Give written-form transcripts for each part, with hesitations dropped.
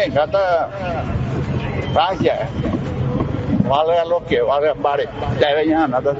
me encanta Francia. Valga lo que valga, pare. Ya venía nada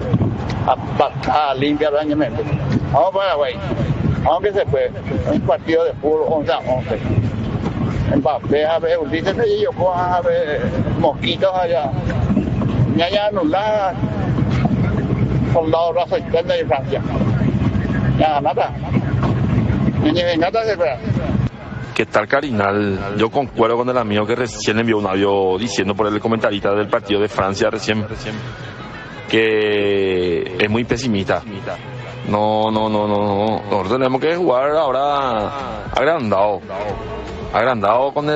a limpiar dañamente. Vamos para Paraguay. Aunque se puede. Un partido de fútbol 11-11. Mbappé, a ver, Ulises de Yoko, a ver, mosquitos allá. Ya anulada. Soldado raso izquierda de Francia. Ya nada. Nada se puede. ¿Qué tal, Carinal? Yo concuerdo con el amigo que recién envió un audio diciendo por el comentarista del partido de Francia recién que es muy pesimista. No. Nosotros tenemos que jugar ahora agrandado con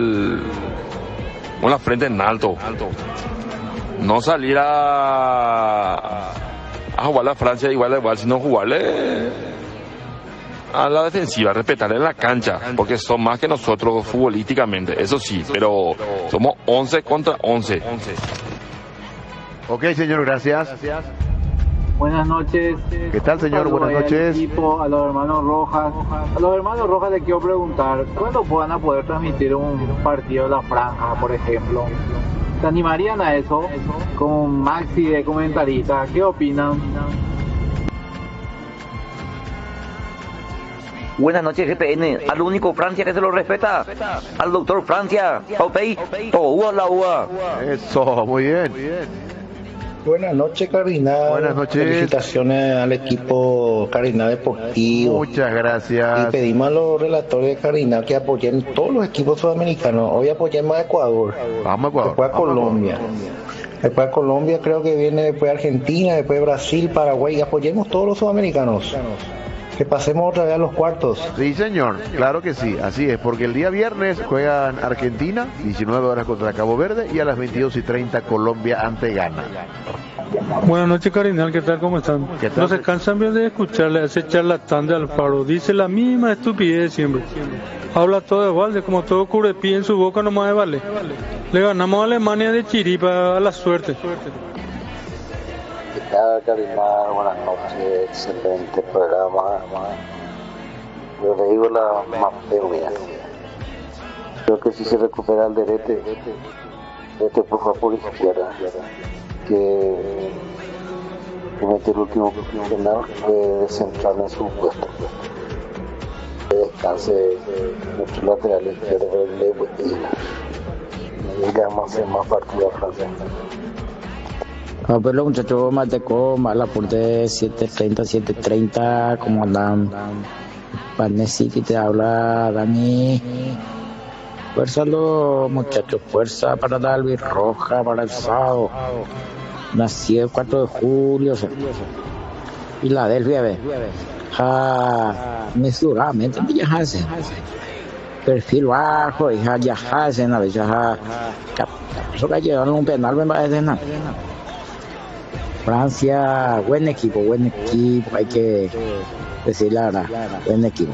la frente en alto. No salir a jugar a Francia igual, sino jugarle a la defensiva, respetarle en la cancha, porque son más que nosotros futbolísticamente, eso sí, pero somos 11 contra 11. Ok, señor, gracias. Buenas noches. ¿Qué tal, señor? Buenas noches. Equipo, a los hermanos Rojas les quiero preguntar, ¿cuándo van a poder transmitir un partido de la franja, por ejemplo? ¿Se animarían a eso? Con Maxi de comentarista, ¿qué opinan? Buenas noches, GPN. Al único Francia que se lo respeta. Al doctor Francia. Paupey. Toda la UA. Eso, muy bien. Buenas noches, Carinal. Buenas noches. Felicitaciones al equipo Carinal Deportivo. Muchas gracias. Y pedimos a los relatores de Carinal que apoyen todos los equipos sudamericanos. Hoy apoyemos a Ecuador. Vamos a Ecuador. Después a Colombia. Después a Colombia creo que viene, después Argentina, después Brasil, Paraguay. Y apoyemos todos los sudamericanos. Que pasemos otra vez a los cuartos. Sí, señor, claro que sí, así es, porque el día viernes juegan Argentina, 19 horas contra Cabo Verde, y a las 22:30 Colombia ante Ghana. Buenas noches, Carinal, ¿qué tal? ¿Cómo están? ¿Qué tal? No se cansan bien de escucharle a ese charlatán de Alfaro, dice la misma estupidez siempre. Habla todo de balde, como todo curepí en su boca nomás de vale. Le ganamos a Alemania de chiripa a la suerte. Carinal, buenas noches, excelente programa. Yo le digo la más fea. Creo que si se recupera el derete puja por izquierda, que mete el último penal de central en su puesto. Que descanse nuestro lateral izquierdo y le vamos a hacer más partido a Francia. Pues los muchachos Mateco, mal aporte 7:30, ¿cómo andan? Panecity te habla Dani. Fuerza los muchachos, fuerza para Dalby Roja, para el sábado. Nació el 4 de julio, Filadelfia, mesuradamente viajarse. Perfil bajo, viajarse, a veces eso que llegaron un penal, me parece nada. Francia, buen equipo, hay que decir la verdad, buen equipo.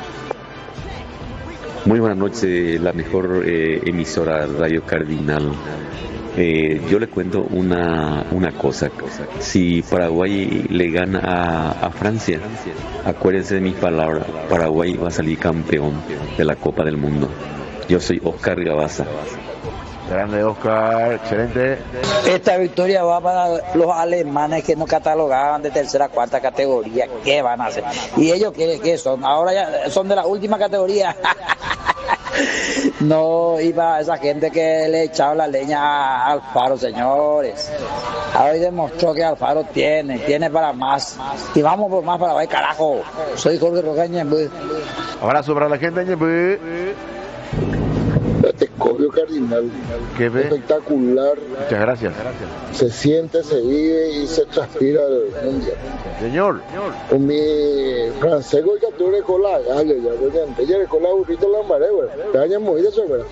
Muy buenas noches, la mejor emisora Radio Cardinal. Yo le cuento una cosa. Si Paraguay le gana a Francia, acuérdense de mis palabras, Paraguay va a salir campeón de la Copa del Mundo. Yo soy Oscar Gabaza. Grande Oscar, excelente. Esta victoria va para los alemanes que no catalogaban de tercera, cuarta categoría. ¿Qué van a hacer? ¿Y ellos qué son? Ahora ya son de la última categoría. No, y para esa gente que le echaba la leña a Alfaro, señores. Hoy demostró que Alfaro tiene para más. Y vamos por más para ver, carajo. Soy Jorge Rocaña. Abrazo para la gente de Ñemby. Telescopio Cardinal, ¿qué ve? Espectacular. Muchas gracias. Se siente, se vive y se transpira el mundial. Señor. Con mi francés, que tú eres con la galla, ya eres con la burrito la marea, te hayan movido eso, ¿verdad?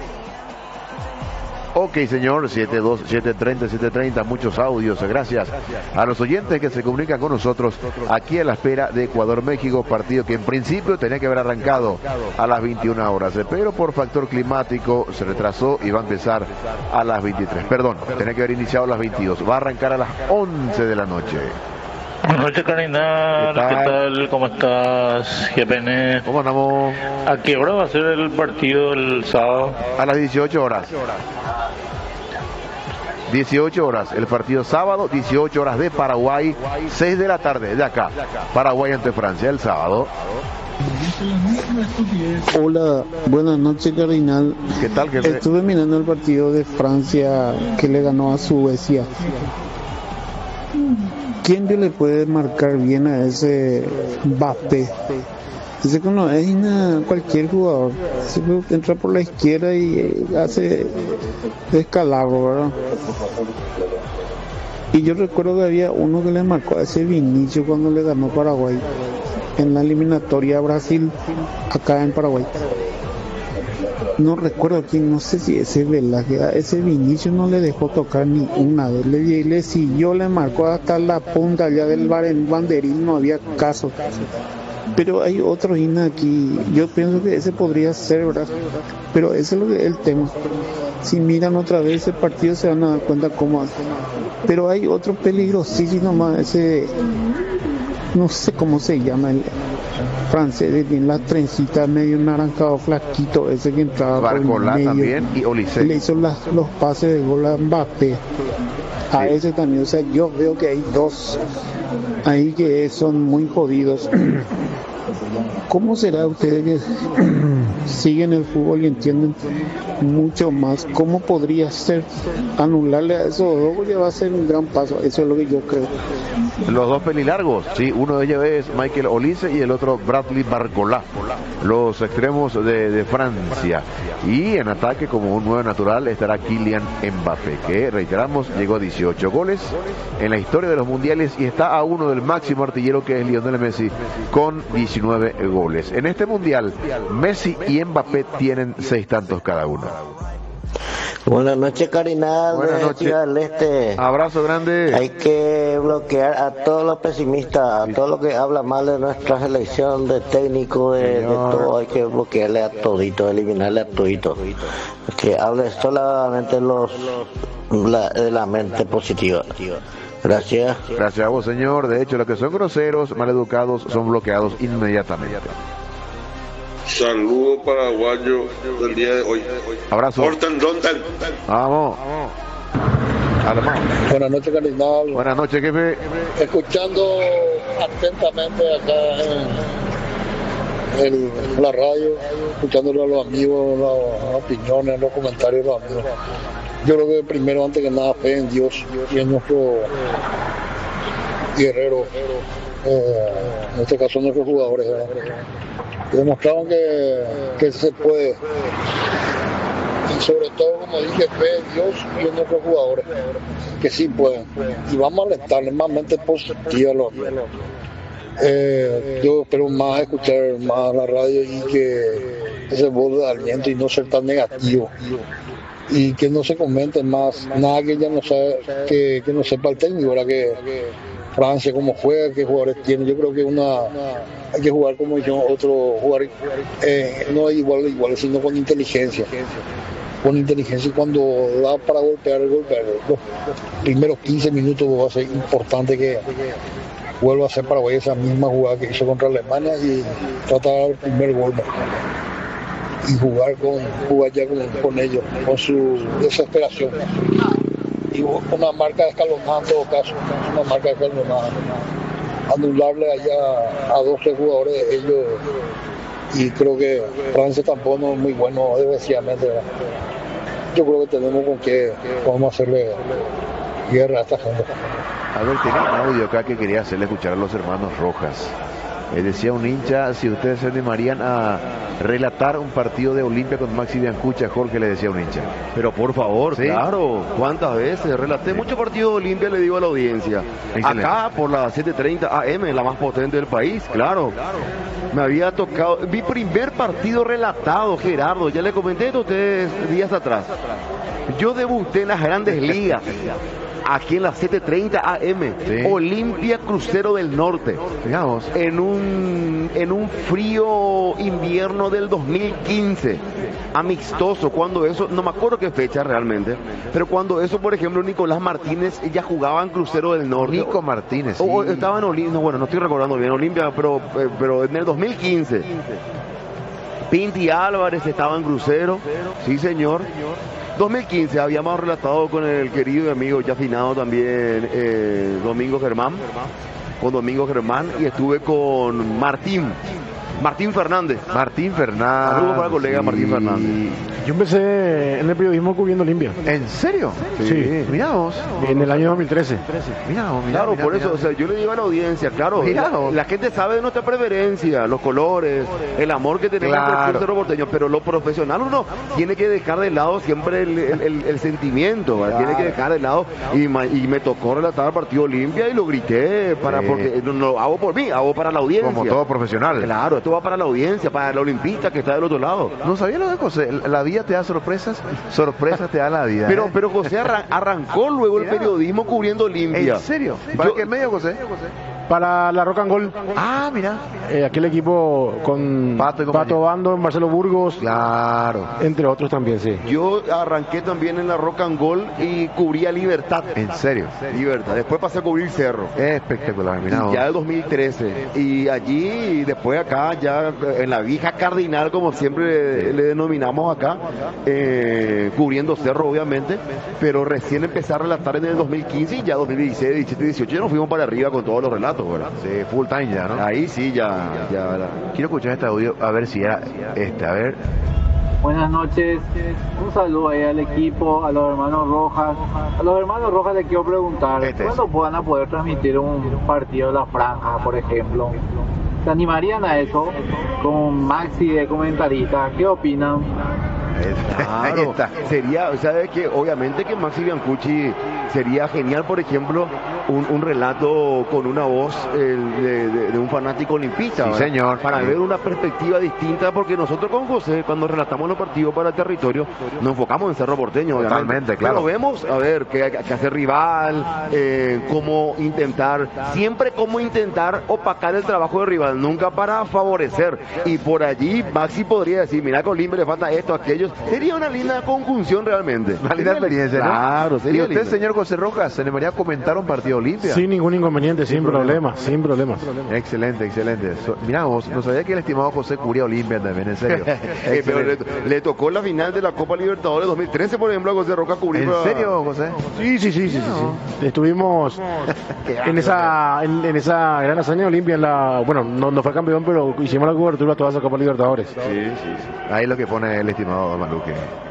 Ok, señor, 7:30, muchos audios. Gracias a los oyentes que se comunican con nosotros aquí a la espera de Ecuador-México, partido que en principio tenía que haber arrancado a las 21 horas, pero por factor climático se retrasó y va a empezar a las 23. Perdón, tenía que haber iniciado a las 22. Va a arrancar a las 11 de la noche. Buenas noches, Karina. ¿Qué tal? ¿Cómo estás? ¿Qué pene? ¿Cómo andamos? ¿A qué hora va a ser el partido el sábado? A las 18 horas. 18 horas, el partido sábado, 18 horas de Paraguay, 6 de la tarde de acá. Paraguay ante Francia el sábado. Hola, buenas noches, Cardinal. ¿Qué tal? Estuve mirando el partido de Francia que le ganó a Suecia. ¿Quién le puede marcar bien a ese Mbappé? Ese que no es cualquier jugador. Ese que entra por la izquierda y hace descalabro, ¿verdad? Y yo recuerdo que había uno que le marcó a ese Vinicius cuando le ganó Paraguay en la eliminatoria a Brasil, acá en Paraguay. No recuerdo quién, no sé si ese Velázquez, ese Vinicius no le dejó tocar ni una vez, le siguió, le marcó hasta la punta allá del banderín, no había caso. Pero hay otros aquí, yo pienso que ese podría ser, ¿verdad? Pero ese es lo que es el tema. Si miran otra vez ese partido se van a dar cuenta cómo hace. Pero hay otro peligrosísimo más, ese, no sé cómo se llama, el francés, tiene la trencita medio naranjado, flaquito, ese que entraba Barcola por el medio, también y Olise. Le hizo los pases de gol a Mbappé. A ese también, o sea, yo veo que hay dos ahí que son muy jodidos. ¿Cómo será ustedes que siguen el fútbol y entienden mucho más? ¿Cómo podría ser anularle a esos dos? Ya va a ser un gran paso, eso es lo que yo creo. Los dos pelilargos, sí, uno de ellos es Michael Olise y el otro Bradley Barcola, los extremos de Francia. Y en ataque, como un 9 natural, estará Kylian Mbappé, que reiteramos, llegó a 18 goles en la historia de los mundiales y está a uno del máximo artillero, que es Lionel Messi, con 19 goles. En este mundial, Messi y Mbappé tienen 6 tantos cada uno. Buenas noches, Carinal. Buenas noches. Ciudad del Este. Abrazo grande. Hay que bloquear a todos los pesimistas, a todo lo que habla mal de nuestra selección, de técnico, de todo. Hay que bloquearle a todito, eliminarle a todito. Que hable solamente de la mente positiva. Gracias. Gracias a vos, señor. De hecho, los que son groseros, maleducados, son bloqueados inmediatamente. Saludo paraguayo del día de hoy. Abrazo. Vamos. Alemán. Buenas noches, Cardinal. Buenas noches, jefe. Escuchando atentamente acá en la radio, escuchándole a los amigos, las opiniones, los comentarios de los amigos. Yo creo que primero, antes que nada, fe en Dios y en nuestro guerrero, en este caso nuestros jugadores, ¿verdad? Demostraron que se puede, y sobre todo, como dije, fe en Dios y en nuestros jugadores, que sí pueden, y vamos a alentarles más mente positiva a los amigos. Yo espero más escuchar más la radio y que ese voz de aliento y no ser tan negativo, y que no se comente más nada que ya no sabe, que no sepa el técnico, ¿verdad? Que Francia cómo juega, qué jugadores tiene. Yo creo que hay que jugar como yo, otro jugar no igual, sino con inteligencia. Con inteligencia, y cuando da para golpear los primeros 15 minutos va a ser importante que vuelva a hacer Paraguay esa misma jugada que hizo contra Alemania y tratar el primer gol, y jugar ya con ellos, con su desesperación, y una marca escalonada en todo caso, una marca escalonada, anularle allá a 12 jugadores de ellos. Y creo que Francia tampoco no es muy bueno defensivamente, ¿verdad? Yo creo que tenemos con que podemos hacerle guerra a esta gente. A ver, tenía un audio acá que quería hacerle escuchar a los hermanos Rojas. Decía un hincha, si ustedes se animarían a relatar un partido de Olimpia con Maxi Biancuccia, Jorge, le decía un hincha. Pero por favor, ¿sí? Claro, ¿cuántas veces? Relaté muchos partidos de Olimpia, le digo a la audiencia. Excelente. Acá por la 7:30 AM, la más potente del país, claro. Me había tocado, mi primer partido relatado, Gerardo, ya le comenté esto a ustedes días atrás. Yo debuté en las grandes ligas. aquí en las 7:30 AM. Sí. Olimpia Crucero del Norte. Digamos. En un frío invierno del 2015. Amistoso, cuando eso, no me acuerdo qué fecha realmente, pero cuando eso, por ejemplo, Nicolás Martínez ya jugaba en Crucero del Norte. Nico Martínez. Sí. O estaba en Olimpia, bueno, no estoy recordando bien, Olimpia, pero en el 2015. Pinti Álvarez estaba en Crucero, sí señor. 2015 habíamos relatado con el querido amigo ya afinado también Domingo Germán, y estuve con Martín Fernández. Saludos para el colega Martín Fernández. Yo empecé en el periodismo cubriendo Olimpia. ¿En serio? Sí. Mirá vos. En el año 2013. Claro, por eso, o sea, yo le digo a la audiencia, claro, la gente sabe de nuestra preferencia, los colores, el amor que tenemos por el Cerro Porteño, pero lo profesional uno tiene que dejar de lado siempre el sentimiento, ¿verdad? Tiene que dejar de lado, y me tocó relatar el partido Olimpia y lo grité, porque no lo hago por mí, hago para la audiencia. Como todo profesional. Claro, esto va para la audiencia, para el olimpista que está del otro lado. No sabía lo de José, la vida te da sorpresas te da la vida. Pero José arrancó luego el periodismo cubriendo Olimpia. ¿En serio? ¿Para qué medio, José? Para la Rock and Gold. Ah, mira. Aquel equipo con Pato Bando, Marcelo Burgos. Claro. Entre otros también, sí. Yo arranqué también en la Rock and Gold y cubría Libertad. ¿En serio? Libertad. Después pasé a cubrir Cerro. Espectacular, mira. Ya el 2013. Y allí, después acá, ya en la vieja Cardinal, como siempre le denominamos acá, cubriendo Cerro, obviamente. Pero recién empecé a relatar en el 2015 y ya 2016, 17, 18 ya nos fuimos para arriba con todos los relatos. ¿Verdad? Sí, full time ya, ¿no? Ahí sí, ya. Quiero escuchar este audio, a ver si era a ver. Buenas noches, un saludo ahí al equipo, a los hermanos Rojas. A los hermanos Rojas les quiero preguntar, ¿cuándo van a poder transmitir un partido de la franja, por ejemplo? ¿Se animarían a eso con Maxi de comentarista? ¿Qué opinan? Claro, ahí está. Sería, o sea, que obviamente que Maxi Biancucci sería genial, por ejemplo, un relato con una voz de un fanático olimpista. Sí, señor. Para ver una perspectiva distinta, porque nosotros con José, cuando relatamos los partidos para el territorio, nos enfocamos en Cerro Porteño, obviamente. Totalmente, claro. Pero vemos, a ver, qué hacer rival, cómo intentar opacar el trabajo de rival, nunca para favorecer. Y por allí Maxi podría decir, mira, con Olimpia le falta esto, aquello. Sería una linda conjunción realmente. Una linda experiencia, ¿no? Claro, sería. ¿Y usted, lindo, señor José Rojas, se le debería comentar un partido Olimpia? Sin ningún inconveniente, sin problema. Excelente. Mirá vos, no sabía que el estimado José cubría Olimpia también, en serio. Pero le tocó la final de la Copa Libertadores 2013, por ejemplo, a José Rojas cubrir. ¿En serio, José? Sí. Estuvimos en esa gran hazaña de Olimpia, no fue campeón, pero hicimos la cobertura toda esa Copa Libertadores. Sí. Ahí es lo que pone el estimado Maluque.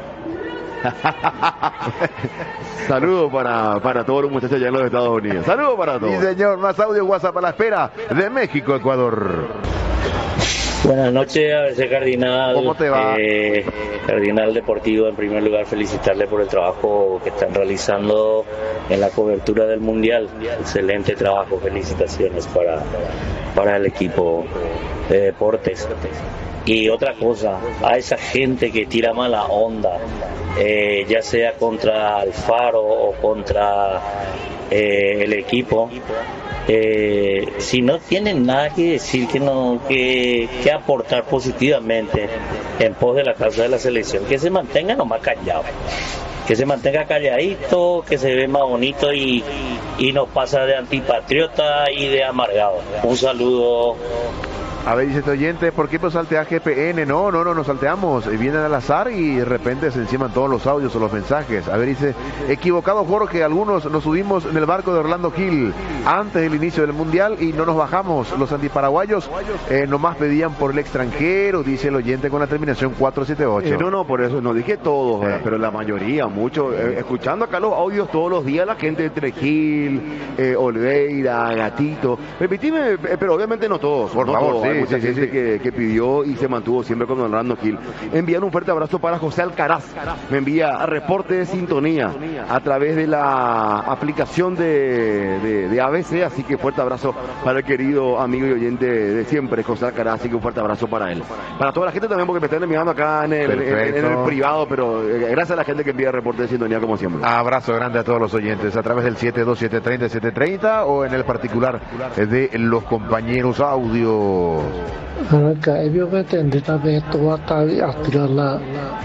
Saludos para todos los muchachos allá en los Estados Unidos. Saludos para todos. Sí, señor, más audio WhatsApp a la espera de México, Ecuador. Buenas noches, ABC Cardinal. ¿Cómo te va? Cardinal Deportivo, en primer lugar, felicitarle por el trabajo que están realizando en la cobertura del Mundial. Excelente trabajo, felicitaciones para el equipo de deportes. Y otra cosa, a esa gente que tira mala onda, ya sea contra Alfaro o contra el equipo, si no tienen nada que decir, que aportar positivamente en pos de la causa de la selección, que se mantenga nomás callado, que se mantenga calladito, que se ve más bonito y nos pasa de antipatriota y de amargado. Un saludo. A ver, dice este oyente, ¿por qué no saltea GPN? No, nos salteamos. Vienen al azar y de repente se enciman todos los audios o los mensajes. A ver, dice, equivocado Jorge, algunos nos subimos en el barco de Orlando Gil antes del inicio del Mundial y no nos bajamos. Los antiparaguayos nomás pedían por el extranjero, dice el oyente con la terminación 478. No, por eso no dije todos, pero la mayoría, mucho. Escuchando acá los audios todos los días, la gente entre Gil, Olveira, Gatito. Repetime, pero obviamente no todos. Por favor, sí. hay mucha gente que pidió y se mantuvo siempre con Orlando Gil. Envían un fuerte abrazo para José Alcaraz. Me envía reporte de sintonía a través de la aplicación de ABC, así que fuerte abrazo para el querido amigo y oyente de siempre, José Alcaraz, así que un fuerte abrazo para él. Para toda la gente también, porque me están enviando acá en el privado, pero gracias a la gente que envía reporte de sintonía como siempre. Abrazo grande a todos los oyentes a través del 72730-730 o en el particular de los compañeros audio. Acá veo que tendrá de todo a tirar la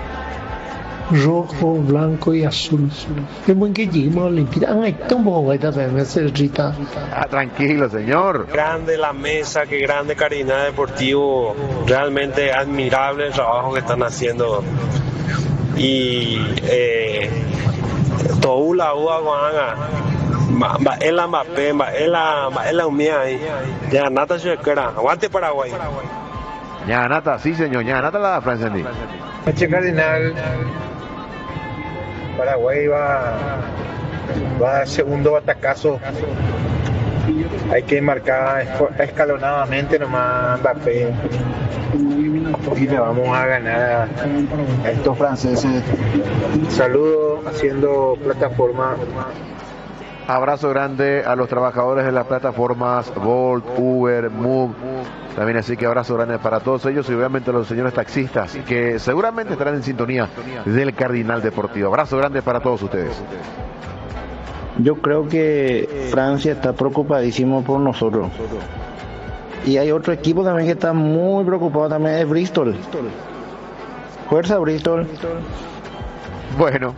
rojo, blanco y azul. Es buen que lleguemos a la Olimpia. Ay, tampoco voy a ver Rita. Tranquilo, señor. Grande la mesa, que grande Cardinal Deportivo. Realmente admirable el trabajo que están haciendo. Y todo la uva guanga. Es la Mbappé, es la humía ahí. Ya nata se queda. Aguante Paraguay. Ñanata, sí señor, Ñanata la Francia. H Cardinal. Paraguay va segundo batacazo. Hay que marcar escalonadamente nomás Mbappé. Y le vamos a ganar a estos franceses. Saludos haciendo plataforma. Abrazo grande a los trabajadores de las plataformas Bolt, Uber, Move. También así que abrazo grande para todos ellos y obviamente a los señores taxistas que seguramente estarán en sintonía del Cardinal Deportivo. Abrazo grande para todos ustedes. Yo creo que Francia está preocupadísimo por nosotros. Y hay otro equipo también que está muy preocupado también, es Bristol. Fuerza Bristol. Bueno,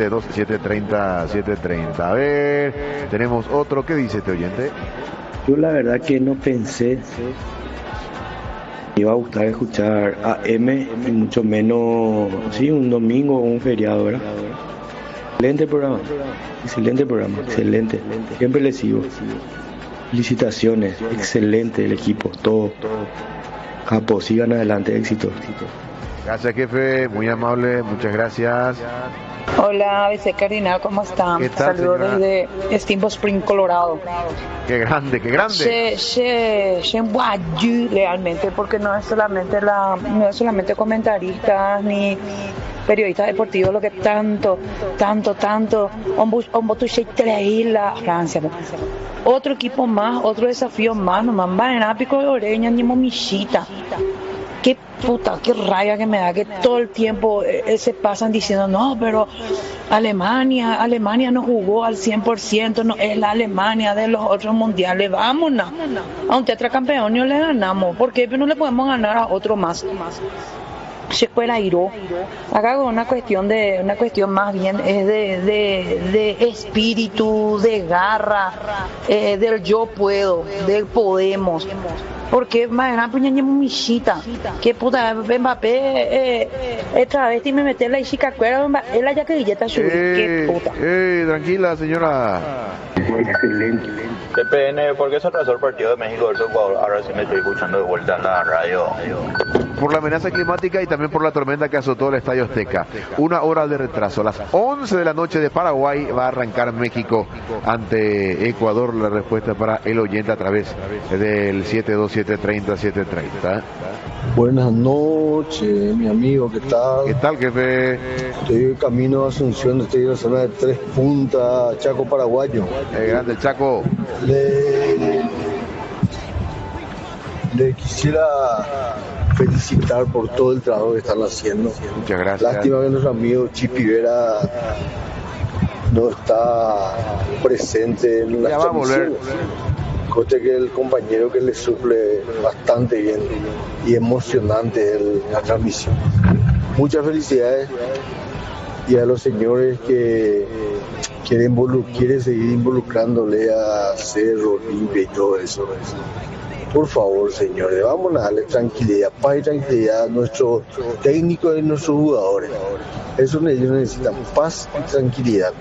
730. A ver, tenemos otro. ¿Qué dice este oyente? Yo la verdad que no pensé que iba a gustar escuchar AM y mucho menos, sí, un domingo o un feriado, ¿verdad? Excelente programa, excelente. Siempre les sigo. Felicitaciones, excelente el equipo, todo. Capo, sigan adelante, éxito. Gracias, jefe, muy amable, muchas gracias. Hola, ABC Cardinal, ¿cómo están? ¿Qué tal, Saludos desde Steamboat Spring, Colorado. Qué grande. Realmente, porque no es solamente comentaristas ni periodistas deportivos lo que tanto la Francia. Otro equipo más, otro desafío más, nomás van a pico de oreña ni momichita. Qué puta, qué rabia que me da que todo el tiempo se pasan diciendo no, pero Alemania no jugó al 100%, no es la Alemania de los otros mundiales, vámonos, a un tetracampeón no le ganamos, ¿por qué no le podemos ganar a otro más? Se fuera Iro. Acá con una cuestión más bien es de espíritu, de garra, del yo puedo, del podemos. Porque más grande puñaña michita, que puta Mbappé esta vez y me metí en la chica cuera, es la yaquilleta subir, qué puta. Tranquila señora. Excelente. TPN, ¿por qué se atrasó el partido de México versus Ecuador? Ahora sí me estoy escuchando de vuelta en la radio. Por la amenaza climática y también por la tormenta que azotó el Estadio Azteca. 1 hora de retraso. A las 11 de la noche de Paraguay va a arrancar México ante Ecuador. La respuesta para el oyente a través del 72730-730. Buenas noches, mi amigo, ¿qué tal? ¿Qué tal, jefe? Estoy camino a Asunción, estoy en la zona de Tres Puntas, Chaco paraguayo. Grande el Chaco. Le quisiera felicitar por todo el trabajo que están haciendo. Muchas gracias. Lástima que nuestro amigo Chipi Vera no está presente en las transmisiones. Coste que el compañero que le suple bastante bien y emocionante la transmisión. Muchas felicidades y a los señores que quieren seguir involucrándole a Cerro, Olimpia y todo eso. Por favor, señores, vamos a darle tranquilidad, paz y tranquilidad a nuestros técnicos y nuestros jugadores. Eso ellos necesitan, paz y tranquilidad.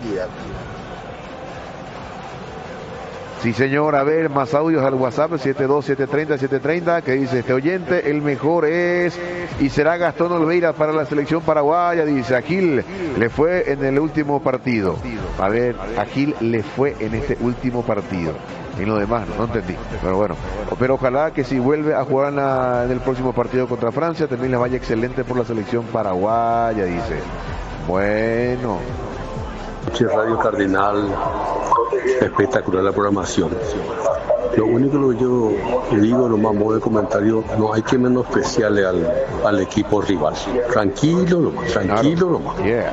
Sí, señor, a ver, más audios al WhatsApp, 72730-730, que dice este oyente, el mejor es y será Gastón Olveira para la selección paraguaya, dice, a Gil le fue en el último partido. A ver, a Gil le fue en este último partido. Y lo demás, no entendí. Pero bueno, pero ojalá que si vuelve a jugar en el próximo partido contra Francia, también le vaya excelente por la selección paraguaya, dice. Bueno. Radio Cardinal, espectacular la programación. Lo único que yo digo, lo más modo de comentario, no hay que menospreciarle al equipo rival. Tranquilo nomás, tranquilo nomás. Yeah.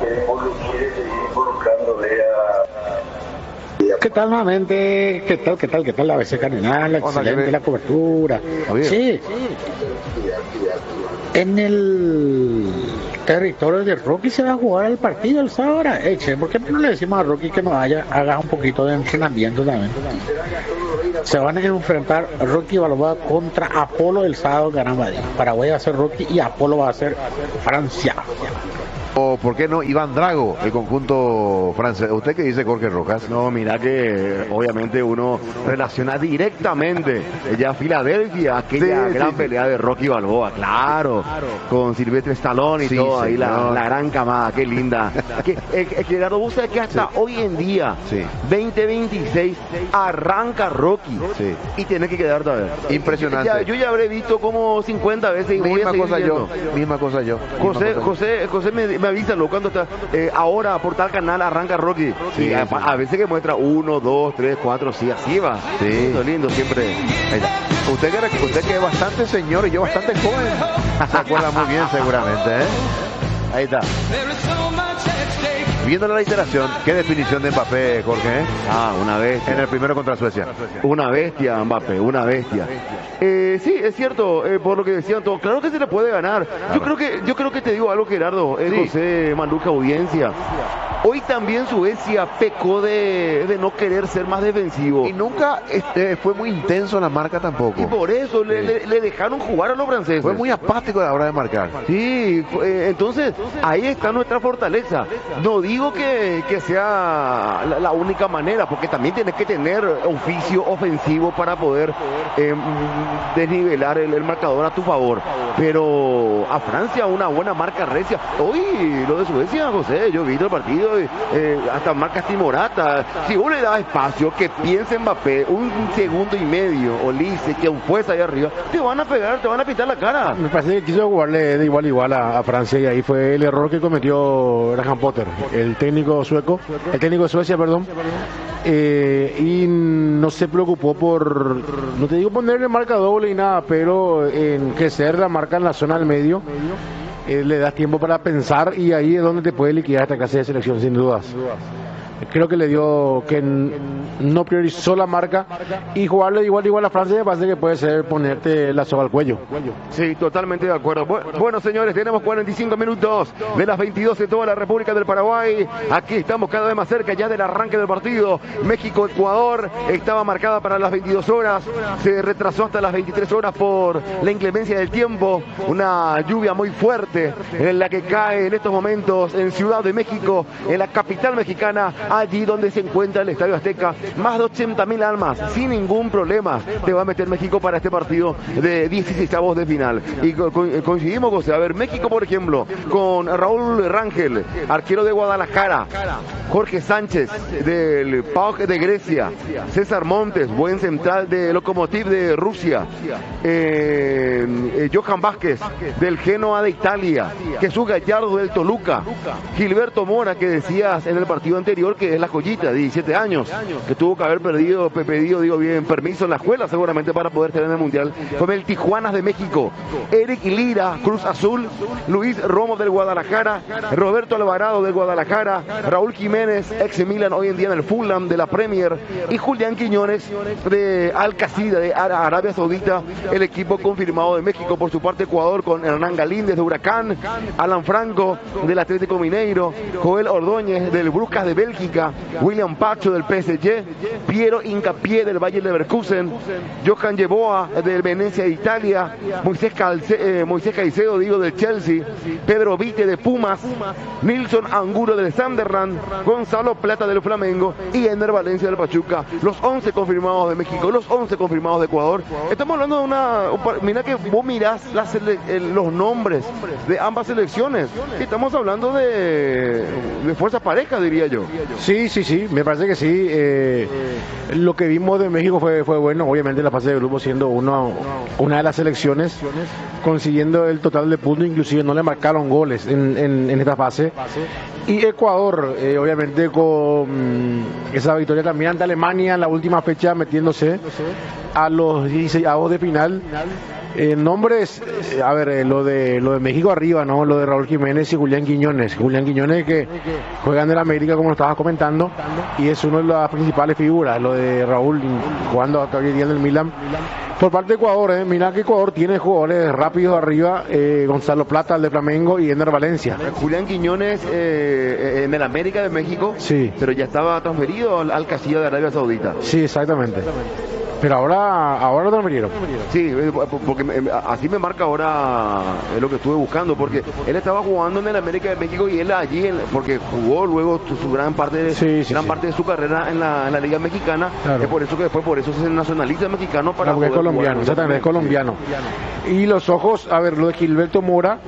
¿Qué tal nuevamente? ¿Qué tal la ABC Cardinal? Excelente la cobertura. Sí. En el territorio de Rocky se va a jugar el partido el sábado. ¿Por qué no le decimos a Rocky que nos haga un poquito de entrenamiento también? Se van a enfrentar Rocky Balboa contra Apolo el sábado en Gran Madrid. Paraguay va a ser Rocky y Apolo va a ser Francia. O por qué no Iván Drago, el conjunto francés. ¿Usted qué dice, Jorge Rojas? No, mira que obviamente uno relaciona directamente ya Filadelfia, aquella gran pelea de Rocky Balboa, claro, con Silvestre Stallone y todo, ahí la gran camada, qué linda. Gerardo, vos sabés que hasta hoy en día, 2026, arranca Rocky y tiene que quedar todavía. Impresionante. Yo ya habré visto como 50 veces y voy a seguir viendo. Misma cosa yo. José me avísalo cuando está ahora por tal canal arranca Rocky. Sí, a veces que muestra 1, 2, 3, 4, sí, así va. Sí. Lindo siempre. Usted que es bastante señor y yo bastante joven. Se acuerda muy bien seguramente, ¿eh? Ahí está. Viendo la iteración, ¿qué definición de Mbappé, Jorge? Una bestia. En el primero contra Suecia. Una bestia, Mbappé, una bestia. Sí, es cierto, por lo que decían todos, claro que se le puede ganar. Claro. Yo creo que te digo algo, Gerardo, José Manduca, audiencia. Hoy también Suecia pecó de no querer ser más defensivo. Y nunca fue muy intenso la marca tampoco. Y por eso le dejaron jugar a los franceses. Fue muy apático a la hora de marcar. Sí, entonces ahí está nuestra fortaleza. No digo que sea la única manera, porque también tienes que tener oficio ofensivo para poder desnivelar el marcador a tu favor. Pero a Francia una buena marca recia. Hoy lo de Suecia, José, yo he visto el partido, hasta marcas timorata. Si vos le das espacio, que piense Mbappé, un segundo y medio, o Lice, que un juez ahí arriba, te van a pegar, te van a pintar la cara. Me parece que quiso jugarle de igual a igual a Francia, y ahí fue el error que cometió Graham Potter, el técnico de Suecia, perdón. Y no se preocupó por, no te digo ponerle marca doble y nada, pero en crecer la marca en la zona del medio. Le das tiempo para pensar y ahí es donde te puede liquidar esta clase de selección, sin dudas. Creo que le dio que no priorizó la marca y jugarle igual a Francia me parece que puede ser ponerte la soga al cuello. Sí, totalmente de acuerdo. Bueno, señores, tenemos 45 minutos de las 22 de toda la República del Paraguay. Aquí estamos cada vez más cerca ya del arranque del partido. México-Ecuador estaba marcada para las 22 horas, se retrasó hasta las 23 horas por la inclemencia del tiempo, una lluvia muy fuerte en la que cae en estos momentos en Ciudad de México, en la capital mexicana, allí donde se encuentra el Estadio Azteca. Más de 80.000 almas, sin ningún problema, te va a meter México para este partido de 16avos de final. Y coincidimos, José. A ver, México, por ejemplo, con Raúl Rangel, arquero de Guadalajara, Jorge Sánchez, del PAOK de Grecia, César Montes, buen central de Lokomotiv de Rusia, Johan Vázquez, del Genoa de Italia, Jesús Gallardo del Toluca, Gilberto Mora, que decías en el partido anterior, que es la joyita, de 17 años, que tuvo que haber pedido permiso en la escuela seguramente para poder tener el Mundial, con el Tijuanas de México, Eric Lira, Cruz Azul, Luis Romo del Guadalajara, Roberto Alvarado del Guadalajara, Raúl Jiménez, ex Milan, hoy en día en el Fulham de la Premier, y Julián Quiñones de Al Qasida de Arabia Saudita, el equipo confirmado de México. Por su parte, Ecuador con Hernán Galíndez de Huracán, Alan Franco del Atlético Mineiro, Joel Ordóñez del Brujas de Bélgica, William Pacho del PSG, Piero Hincapié del Bayer Leverkusen, Johan Yeboah del Venecia de Italia, Moisés Caicedo del Chelsea, Pedro Vite de Pumas, Nilson Angulo del Sunderland, Gonzalo Plata del Flamengo y Ender Valencia del Pachuca. Los 11 confirmados de México, los 11 confirmados de Ecuador. Estamos hablando de mira que vos mirás los nombres de ambas selecciones. Estamos hablando de de fuerza pareja, diría yo. Sí, me parece que sí. Lo que vimos de México fue bueno, obviamente la fase de grupo siendo una de las selecciones, consiguiendo el total de puntos, inclusive no le marcaron goles en esta fase. Y Ecuador, obviamente con esa victoria también ante Alemania en la última fecha, metiéndose a los 16avos de final. Nombres, a ver, lo de México arriba, ¿no? Lo de Raúl Jiménez y Julián Quiñones. Julián Quiñones que juega en el América, como lo estabas comentando, y es una de las principales figuras. Lo de Raúl jugando acá hoy día en el Milan. Por parte de Ecuador, mira que Ecuador tiene jugadores rápidos arriba, Gonzalo Plata, el de Flamengo, y Ender Valencia. Julián Quiñones en el América de México, sí, pero ya estaba transferido al Castillo de Arabia Saudita. Sí, exactamente. Pero ahora lo transfirieron. Sí, porque así me marca ahora lo que estuve buscando, porque él estaba jugando en el América de México y él allí, porque jugó luego su gran parte de su carrera en la Liga Mexicana. Claro. Es por eso que después se nacionaliza mexicano para porque es colombiano, exactamente, es colombiano. Y los ojos, a ver, lo de Gilberto Mora,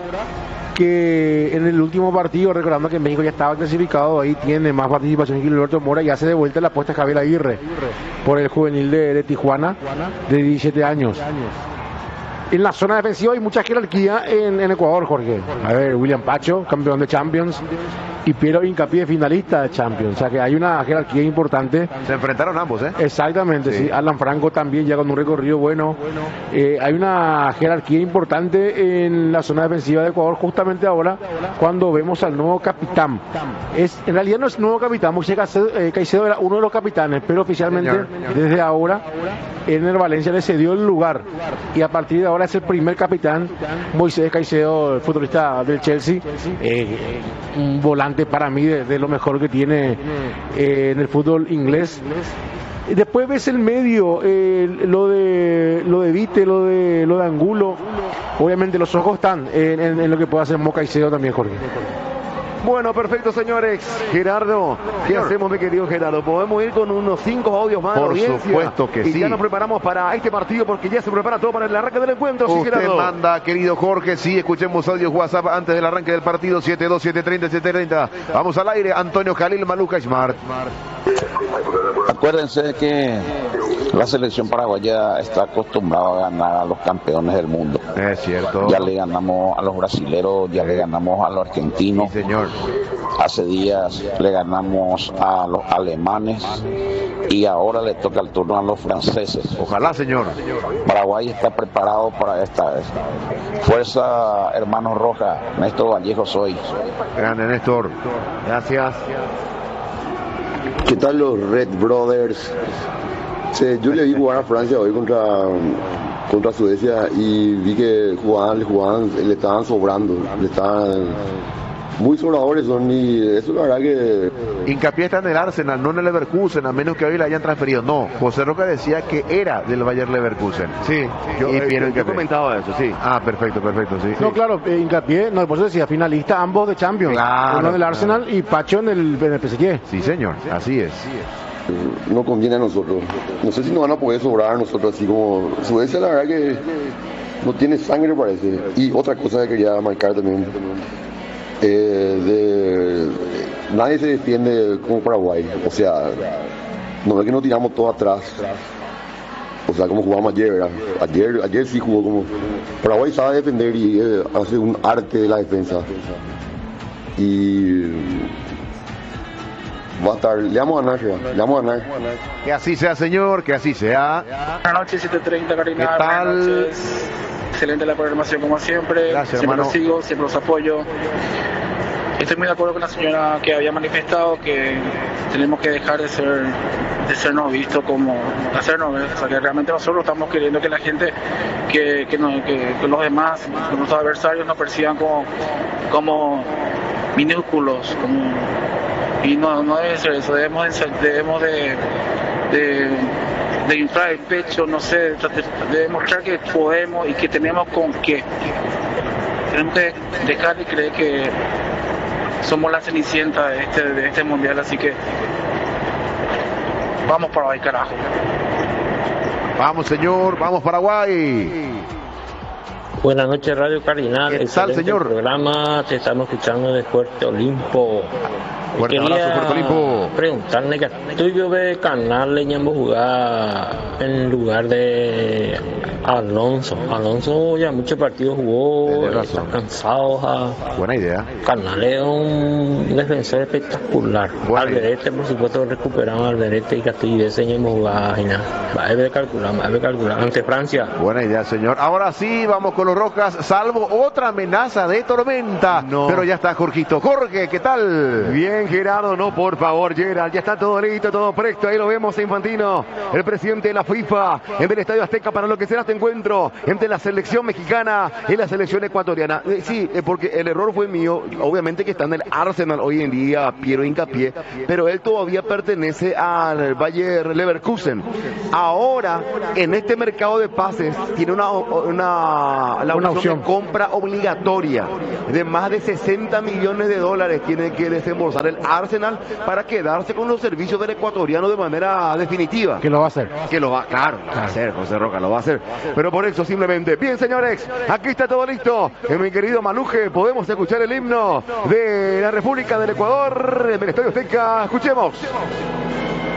que en el último partido, recordando que México ya estaba clasificado, ahí tiene más participación Gilberto Mora, y hace de vuelta la apuesta Javier Aguirre por el juvenil de Tijuana de 17 años. En la zona defensiva hay mucha jerarquía en Ecuador, Jorge. A ver, William Pacho, campeón de Champions, y Piero Hincapié, finalista de Champions. O sea que hay una jerarquía importante. Se enfrentaron ambos, ¿eh? Exactamente, sí. Alan Franco también ya con un recorrido bueno. Hay una jerarquía importante en la zona defensiva de Ecuador, justamente ahora, cuando vemos al nuevo capitán. En realidad no es nuevo capitán, Moisés Caicedo era uno de los capitanes, pero oficialmente, desde ahora, Ender Valencia le cedió el lugar. Y a partir de ahora es el primer capitán, Moisés Caicedo, el futbolista del Chelsea, un volante para mí de lo mejor que tiene en el fútbol inglés. Y después ves el medio, lo de Vite, lo de Angulo. Obviamente los ojos están en lo que puede hacer Mo Caicedo también, Jorge. Bueno, perfecto, señores. Gerardo, ¿qué hacemos, mi querido Gerardo? ¿Podemos ir con unos 5 audios más? Por supuesto que sí. Y ya nos preparamos para este partido, porque ya se prepara todo para el arranque del encuentro. Usted Gerardo manda, querido Jorge, sí, escuchemos audios WhatsApp antes del arranque del partido, 72-730-730. Vamos al aire, Antonio Jalil, Maluca Smart. Acuérdense que la selección paraguaya está acostumbrada a ganar a los campeones del mundo. Es cierto. Ya le ganamos a los brasileros, ya le ganamos a los argentinos. Sí, señor. Hace días le ganamos a los alemanes y ahora le toca el turno a los franceses. Ojalá, señor. Paraguay está preparado para esta vez. Fuerza, hermanos Rojas. Néstor Vallejo soy. Grande, Néstor. Gracias. ¿Qué tal los Red Brothers? Sí, yo le vi jugar a Francia hoy contra Suecia y vi que le estaban sobrando, muy sobradores son, y eso la verdad que... Hincapié está en el Arsenal, no en el Leverkusen, a menos que hoy la hayan transferido. No, José Roca decía que era del Bayer Leverkusen. Sí, yo comentaba eso, sí. Ah, perfecto, sí. No, claro, Hincapié, no, por eso decía, finalista ambos de Champions. Claro, uno del Arsenal y Pacho en el PSG. Sí, señor, así es. No conviene a nosotros. No sé si nos van a poder sobrar a nosotros así como... Suecia la verdad que no tiene sangre, parece. Y otra cosa que quería marcar también... nadie se defiende como Paraguay, o sea, no es que nos tiramos todo atrás, o sea, como jugamos ayer, ¿verdad? Ayer sí jugó como Paraguay, sabe defender y hace un arte de la defensa, y va a estar, le vamos a ganar. Que así sea, señor, que así sea. Buenas noches, 7:30, Karina. ¿Qué tal? Buenas noches. Excelente la programación como siempre. Gracias, siempre hermano. los sigo, siempre los apoyo. Estoy muy de acuerdo con la señora que había manifestado que tenemos que dejar de sernos vistos como hacernos, o sea, que realmente nosotros estamos queriendo que la gente, que los demás, nuestros adversarios nos perciban como minúsculos, y no debe ser eso. Debemos de inflar el pecho, no sé, de demostrar que podemos y que tenemos con qué. Tenemos que dejar de creer que somos la cenicienta de este mundial, así que vamos Paraguay, carajo. Vamos, señor, vamos Paraguay. Buenas noches, Radio Cardinal. ¿Qué tal, señor? Programa, te estamos escuchando de Fuerte Olimpo. Fuerte abrazo, Fuerte Olimpo. Preguntarle que estoy yo de Canal le llamo jugar en lugar de Alonso. Alonso ya muchos partidos jugó, está cansado. Buena idea. Canal es un defensor espectacular. Alderete, por supuesto, recuperamos a Alderete y Castillo de señor jugar. Va a calcular ante Francia. Buena idea, señor. Ahora sí, vamos con los Rocas, salvo otra amenaza de tormenta. No. Pero ya está Jorgito. Jorge, ¿qué tal? Bien, Gerardo, no, por favor, Gerard, ya está todo listo, todo presto, ahí lo vemos a Infantino, el presidente de la FIFA, en el Estadio Azteca para lo que será este encuentro entre la selección mexicana y la selección ecuatoriana. Sí, porque el error fue mío, obviamente que está en el Arsenal hoy en día, Piero Hincapié, pero él todavía pertenece al Bayer Leverkusen. Ahora, en este mercado de pases, tiene una opción de compra obligatoria de más de 60 millones de dólares, tiene que desembolsar el Arsenal para quedarse con los servicios del ecuatoriano de manera definitiva. Que lo va a hacer. Que lo va, claro, lo va a hacer, José Roca, lo va a hacer. Pero por eso simplemente, bien señores, aquí está todo listo. Mi querido Manuje, podemos escuchar el himno de la República del Ecuador en el Estadio Azteca. Escuchemos.